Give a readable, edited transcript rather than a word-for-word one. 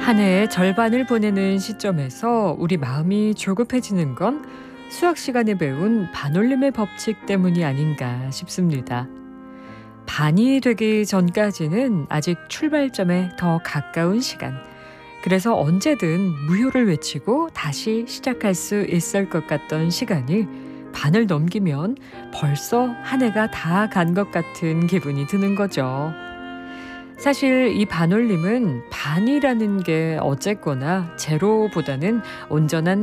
한 해의 절반을 보내는 시점에서 우리 마음이 조급해지는 건 수학 시간에 배운 반올림의 법칙 때문이 아닌가 싶습니다. 반이 되기 전까지는 아직 출발점에 더 가까운 시간. 그래서 언제든 무효를 외치고 다시 시작할 수 있을 것 같던 시간이 반을 넘기면 벌써 한 해가 다 간 것 같은 기분이 드는 거죠. 사실 이 반올림은 반이라는 게 어쨌거나 제로보다는 온전한